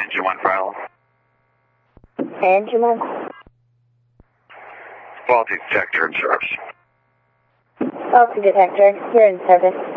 Engine 1 Final. Engine 1. Faulty detector in service. Faulty detector, you're in service.